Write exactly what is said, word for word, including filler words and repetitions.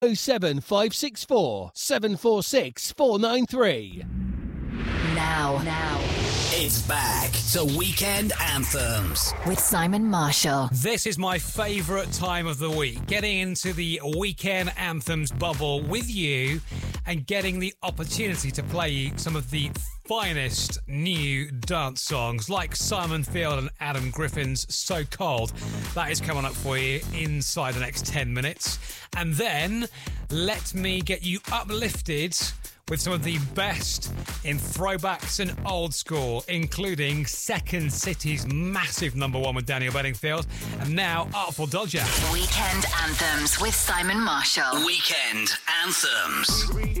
oh seven five six four, seven four six, four nine three. Now, now. It's back to Weekend Anthems with Simon Marshall. This is my favourite time of the week, getting into the Weekend Anthems bubble with you and getting the opportunity to play some of the finest new dance songs like Simon Field and Adam Griffin's So Cold. That is coming up for you inside the next ten minutes. And then let me get you uplifted with some of the best in throwbacks and old school, including Second City's massive number one with Daniel Bedingfield, and now Artful Dodger. Weekend Anthems with Simon Marshall. Weekend Anthems.